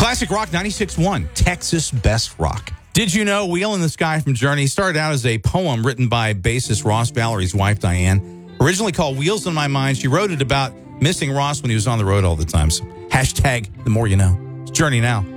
Classic Rock 96.1, Texas Best Rock. Did you know Wheel in the Sky from Journey started out as a poem written by bassist Ross Valerie's wife, Diane. Originally called Wheels in My Mind, she wrote it about missing Ross when he was on the road all the time. So, hashtag the more you know. It's Journey now.